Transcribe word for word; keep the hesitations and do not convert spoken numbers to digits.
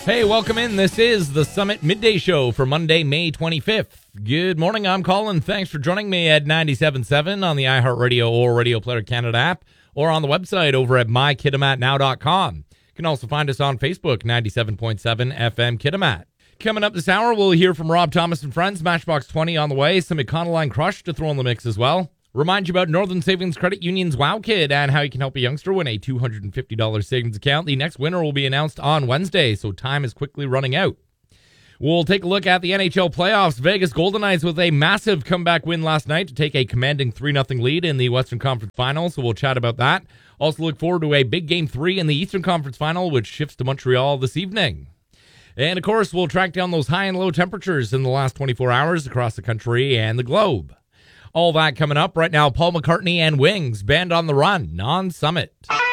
Hey, welcome in. This is the Summit Midday Show for Monday, May twenty-fifth. Good morning. I'm Colin. Thanks for joining me at ninety-seven point seven on the iHeartRadio or Radio Player Canada app, or on the website over at my kitimat now dot com. You can also find us on Facebook, ninety-seven point seven F M Kitimat. Coming up this hour, we'll hear from Rob Thomas and Friends, Matchbox twenty on the way, some Econoline Crush to throw in the mix as well. Remind you about Northern Savings Credit Union's Wow Kid and how you can help a youngster win a two hundred fifty dollars savings account. The next winner will be announced on Wednesday, so time is quickly running out. We'll take a look at the N H L playoffs. Vegas Golden Knights with a massive comeback win last night to take a commanding three nothing lead in the Western Conference Final, so we'll chat about that. Also look forward to a big Game three in the Eastern Conference Final, which shifts to Montreal this evening. And, of course, we'll track down those high and low temperatures in the last twenty-four hours across the country and the globe. All that coming up right now. Paul McCartney and Wings, Band on the Run, on Summit.